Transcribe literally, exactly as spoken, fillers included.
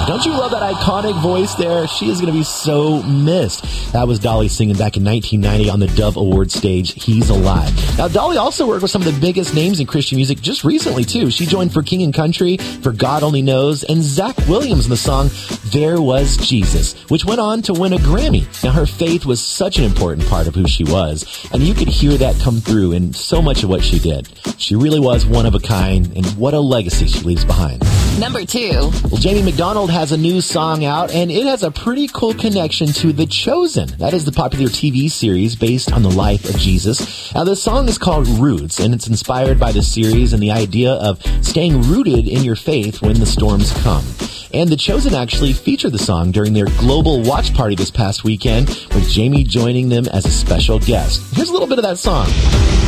Don't you love that iconic voice there? She is going to be so missed. That was Dolly singing back in nineteen ninety on the Dove Award stage, He's Alive. Now, Dolly also worked with some of the biggest names in Christian music just recently, too. She joined For King and Country, For God Only Knows, and Zach Williams in the song There Was Jesus, which went on to win a Grammy. Now, her faith was such an important part of who she was, and you could hear that come through in so much of what she did. She really was one of a kind, and what a legacy she leaves behind. Number two. Well, Jamie McDonald has a new song out, and it has a pretty cool connection to The Chosen. That is the popular T V series based on the life of Jesus. Now, the song is called Roots, and it's inspired by the series and the idea of staying rooted in your faith when the storms come. And The Chosen actually featured the song during their global watch party this past weekend, with Jamie joining them as a special guest. Here's a little bit of that song.